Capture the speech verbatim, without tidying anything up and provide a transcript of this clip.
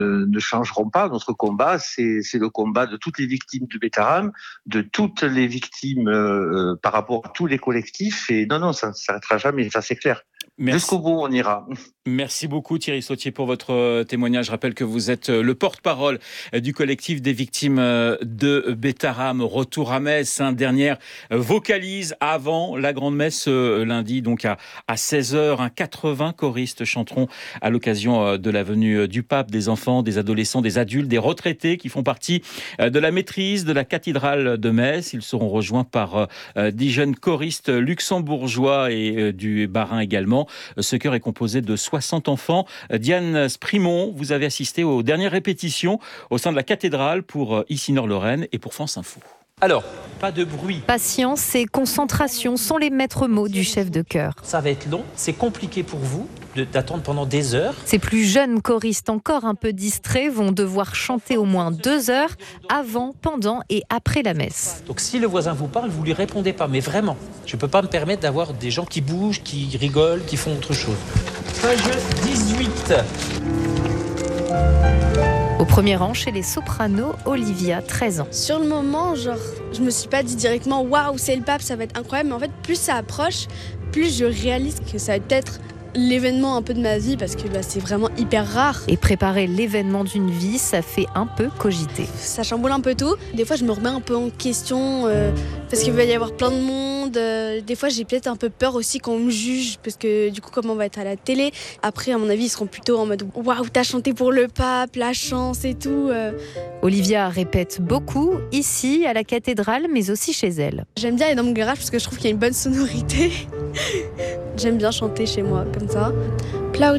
euh, ne changeront pas. Notre combat, c'est, c'est le combat de toutes les victimes du Beta-Haram, de toutes les victimes euh, par rapport à tous les collectifs. Et non, non, ça ne s'arrêtera jamais, ça c'est clair. Merci. Jusqu'au bout, on ira. Merci beaucoup Thierry Sautier pour votre témoignage. Je rappelle que vous êtes le porte-parole du collectif des victimes de Beta-Haram. Retour à Metz, hein, dernière vocalise avant la grande messe lundi, donc à, à seize heures. Hein, quatre-vingts choristes chanteront à l'occasion de la venue du pape, des enfants, des adolescents, des adultes, des retraités qui font partie de la maîtrise de la cathédrale de Metz. Ils seront rejoints par dix jeunes choristes luxembourgeois et du Bas-Rhin également. Ce chœur est composé de soixante enfants. Diane Sprimont, vous avez assisté aux dernières répétitions au sein de la cathédrale pour Ici Nord-Lorraine et pour France Info. Alors, pas de bruit. Patience et concentration sont les maîtres mots du chef de chœur. Ça va être long, c'est compliqué pour vous de, d'attendre pendant des heures. Ces plus jeunes choristes, encore un peu distraits, vont devoir chanter au moins deux heures avant, pendant et après la messe. Donc si le voisin vous parle, vous lui répondez pas, mais vraiment. Je ne peux pas me permettre d'avoir des gens qui bougent, qui rigolent, qui font autre chose. Page dix-huit. Au premier rang, chez les sopranos, Olivia, treize ans. Sur le moment, genre, je me suis pas dit directement « Waouh, c'est le pape, ça va être incroyable ». Mais en fait, plus ça approche, plus je réalise que ça va peut-être l'événement un peu de ma vie parce que bah, c'est vraiment hyper rare. Et préparer l'événement d'une vie, ça fait un peu cogiter. Ça chamboule un peu tout. Des fois, je me remets un peu en question euh, parce qu'il va y avoir plein de monde. Euh, des fois, j'ai peut-être un peu peur aussi qu'on me juge parce que du coup, comme on va être à la télé, après, à mon avis, ils seront plutôt en mode « Waouh, t'as chanté pour le pape, la chance et tout euh. ». Olivia répète beaucoup, ici, à la cathédrale, mais aussi chez elle. J'aime bien aller dans mon garage parce que je trouve qu'il y a une bonne sonorité. J'aime bien chanter chez moi, comme ça. Plaudit